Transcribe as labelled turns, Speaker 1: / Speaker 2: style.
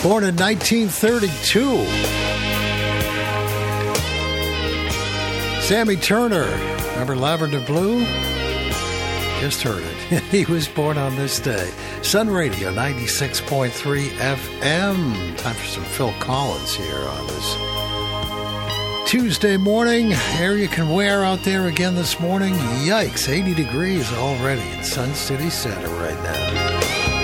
Speaker 1: Born in 1932. Sammy Turner. Remember Lavender Blue? Just heard it. He was born on this day. Sun Radio 96.3 FM. Time for some Phil Collins here on this Tuesday morning. Air you can wear out there again this morning. Yikes, 80 degrees already in Sun City Center right now.